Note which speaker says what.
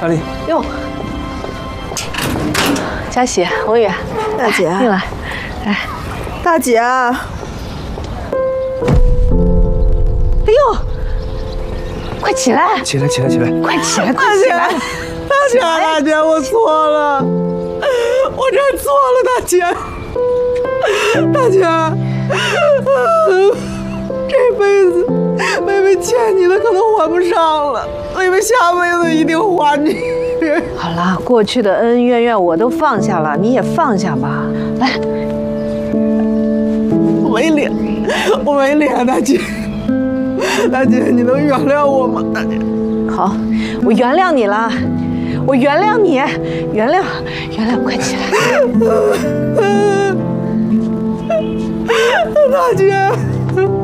Speaker 1: 小丽。
Speaker 2: 哟，佳喜、文宇，
Speaker 3: 大姐
Speaker 2: 进来，来，
Speaker 3: 大姐，
Speaker 2: 哎呦，快起来！
Speaker 1: 起来，
Speaker 2: 快起来，快起来！
Speaker 3: 大姐，我错了，我真错了，大姐，这辈子妹妹欠你的可能还不上了，妹妹下辈子一定还你。
Speaker 2: 好了，过去的恩恩怨怨我都放下了，你也放下吧。来，
Speaker 3: 我没脸，大姐，你能原谅我吗？大姐，
Speaker 2: 好，我原谅你了，我原谅你，原谅，快起来！
Speaker 3: 大姐。